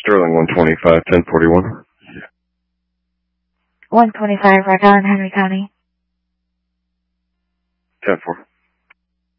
Sterling 125, 1041. 125, Rhode Island, Henry County. 10-4.